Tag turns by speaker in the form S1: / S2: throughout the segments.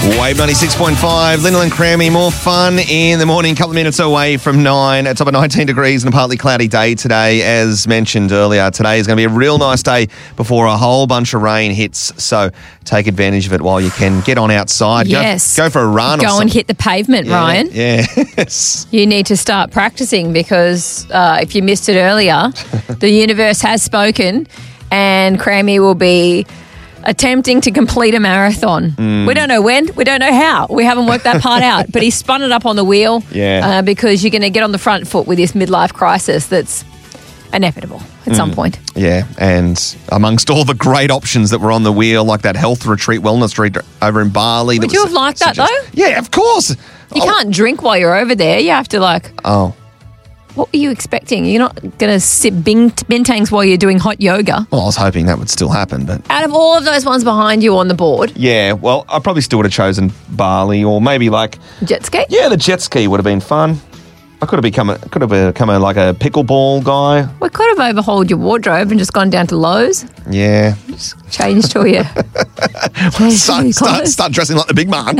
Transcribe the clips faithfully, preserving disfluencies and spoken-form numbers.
S1: Wave ninety-six point five, Lyndall and Crammy, more fun in the morning, a couple of minutes away from nine. It's up at nineteen degrees and a partly cloudy day today. As mentioned earlier, today is going to be a real nice day before a whole bunch of rain hits, so take advantage of it while you can. Get on outside.
S2: Yes.
S1: Go, go for a run.
S2: Go
S1: or
S2: and
S1: something.
S2: hit the pavement,
S1: Yeah,
S2: Ryan.
S1: Yes.
S2: You need to start practicing because uh, if you missed it earlier, the universe has spoken and Crammy will be attempting to complete a marathon.
S1: Mm.
S2: We don't know when. We don't know how. We haven't worked that part out. But he spun it up on the wheel
S1: Yeah.
S2: uh, because you're going to get on the front foot with this midlife crisis that's inevitable at some point.
S1: Yeah, and amongst all the great options that were on the wheel, like that health retreat, wellness retreat over in Bali.
S2: Would
S1: that
S2: you
S1: was
S2: have liked that,
S1: suggest-
S2: though?
S1: Yeah, of course.
S2: You
S1: Oh,
S2: can't drink while you're over there. You have to, like,
S1: Oh.
S2: what were you expecting? You're not going to sit bing- bintangs while you're doing hot yoga.
S1: Well, I was hoping that would still happen, but...
S2: Out of all of those ones behind you on the board,
S1: Yeah, well, I probably still would have chosen Bali or maybe like...
S2: jet ski?
S1: Yeah, the jet ski would have been fun. I could have become a, could have become a, like a pickleball guy.
S2: We could have overhauled your wardrobe and just gone down to Lowe's,
S1: Yeah.
S2: changed all your, changed all
S1: Start,
S2: your
S1: start,
S2: clothes.
S1: start dressing like the big man.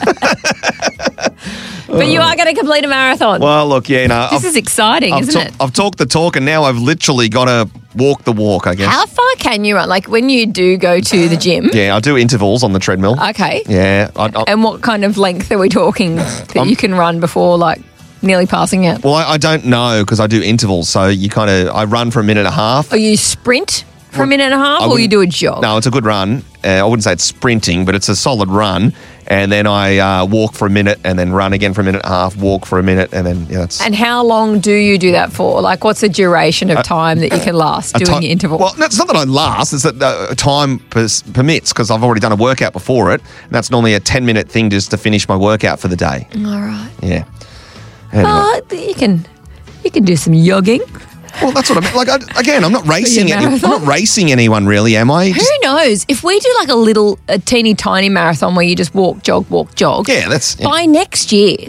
S2: But you are going to complete a marathon.
S1: Well, look, yeah, no.
S2: this
S1: I've,
S2: is exciting,
S1: I've,
S2: isn't
S1: talk-
S2: it?
S1: I've talked the talk and now I've literally got to walk the walk, I guess.
S2: How far can you run? Like when you do go to the gym.
S1: Yeah, I do intervals on the treadmill.
S2: Okay.
S1: Yeah. I, I,
S2: And what kind of length are we talking that you can run before like nearly passing out?
S1: well, I, I don't know because I do intervals. So you kind of, I run for a minute and a half.
S2: Or you sprint for a minute and a half
S1: I
S2: or you
S1: wouldn't-
S2: do a jog?
S1: No, it's a good run. Uh, I wouldn't say it's sprinting, but it's a solid run. And then I uh, walk for a minute and then run again for a minute and a half, walk for a minute, and then, yeah, that's...
S2: And how long do you do that for? Like what's the duration of time that you can last
S1: a
S2: doing
S1: ti-
S2: your interval?
S1: Well, no, it's not that I last, it's that uh, time pers- permits because I've already done a workout before it. And that's normally a ten-minute thing just to finish my workout for the day.
S2: All right.
S1: Yeah. Anyway.
S2: Uh, you can you can do some jogging.
S1: Well, that's what I mean. Like, I, again, I'm not racing. Any, I'm
S2: marathon?
S1: not racing anyone, really, am I?
S2: Who
S1: Just-
S2: knows? If we do like a little, a teeny tiny marathon where you just walk, jog, walk, jog.
S1: yeah, that's... Yeah.
S2: By next year,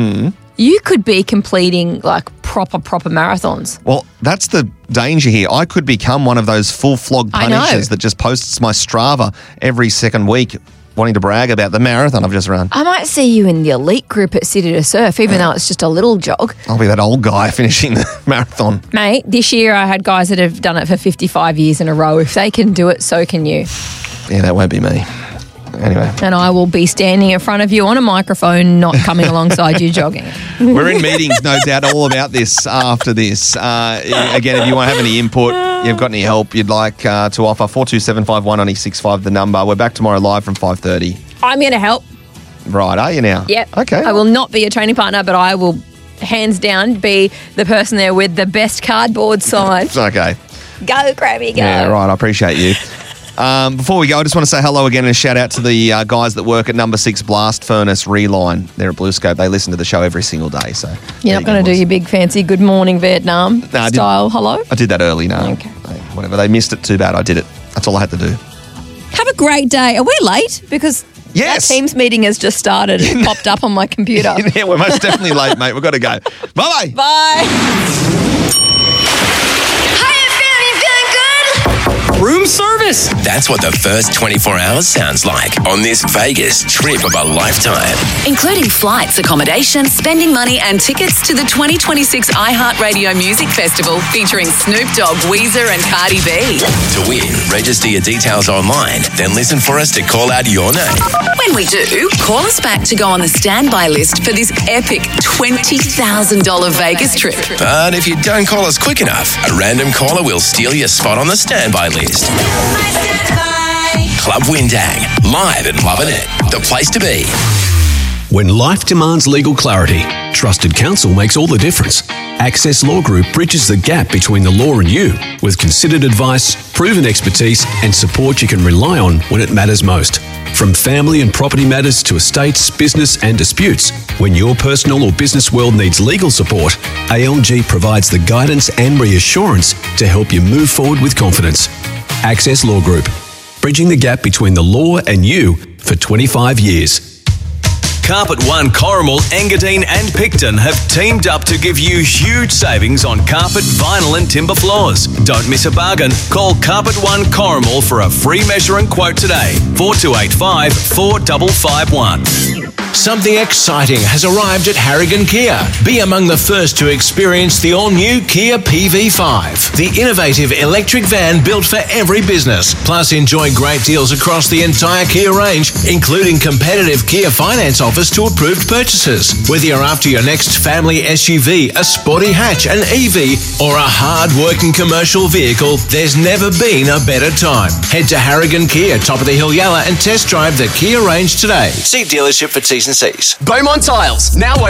S2: you could be completing like proper, proper marathons.
S1: Well, that's the danger here. I could become one of those full flog
S2: I know.
S1: punishers that just posts my Strava every second week wanting to brag about the marathon I've just run.
S2: I might see you in the elite group at City to Surf, even though it's just a little jog.
S1: I'll be that old guy finishing the marathon.
S2: Mate, this year I had guys that have done it for fifty-five years in a row. If they can do it, so can you.
S1: Yeah, that won't be me. Anyway,
S2: And I will be standing in front of you on a microphone, not coming alongside you jogging.
S1: we're in meetings, no doubt, all about this after this. Uh, again, if you want to have any input, you've got any help you'd like uh, to offer, four two seven five one nine six five, the number. We're back tomorrow live from five thirty.
S2: I'm going to help.
S1: Right, are you now?
S2: Yep.
S1: Okay.
S2: I will not be a training partner, but I will, hands down, be the person there with the best cardboard sign.
S1: Okay.
S2: Go, Crammy, go.
S1: Yeah, right. I appreciate you. Um, before we go, I just want to say hello again and a shout out to the uh, guys that work at Number Six Blast Furnace Reline. They're at Blue Scope. They listen to the show every single day. So
S2: You're not going to do your big fancy good morning Vietnam
S1: No, I didn't.
S2: style hello?
S1: I did that early. No,
S2: Okay.
S1: whatever. They missed it. Too bad. I did it. That's all I had to do.
S2: Have a great day. Are we late? Because
S1: Yes.
S2: our Teams meeting has just started. It popped up on my computer.
S1: Yeah, we're most definitely late, mate. We've got to go. Bye bye.
S2: Bye.
S3: Room service.
S4: That's what the first twenty-four hours sounds like on this Vegas trip of a lifetime.
S5: Including flights, accommodation, spending money and tickets to the twenty twenty-six iHeartRadio Music Festival featuring Snoop Dogg, Weezer and Cardi B.
S4: To win, register your details online, then listen for us to call out your name.
S5: When we do, call us back to go on the standby list for this epic twenty thousand dollars Vegas trip.
S4: But if you don't call us quick enough, a random caller will steal your spot on the standby list. Club Windang, live and loving it. The place to be.
S6: When life demands legal clarity, trusted counsel makes all the difference. Access Law Group bridges the gap between the law and you with considered advice, proven expertise, and support you can rely on when it matters most. From family and property matters to estates, business, and disputes, when your personal or business world needs legal support, A L G provides the guidance and reassurance to help you move forward with confidence. Access Law Group, bridging the gap between the law and you for twenty-five years.
S3: Carpet One, Corrimal, Engadine and Picton have teamed up to give you huge savings on carpet, vinyl and timber floors. Don't miss a bargain. Call Carpet One Corrimal for a free measure and quote today. four two eight five, four five five one.
S7: Something exciting has arrived at Harrigan Kia. Be among the first to experience the all-new Kia P V five, the innovative electric van built for every business. Plus, enjoy great deals across the entire Kia range, including competitive Kia finance offers to approved purchases. Whether you're after your next family S U V, a sporty hatch, an E V, or a hard-working commercial vehicle, there's never been a better time. Head to Harrigan Kia, top of the hill Yalla, and test drive the Kia range today. See dealership for T's and C's.
S8: Beaumont Tiles, now open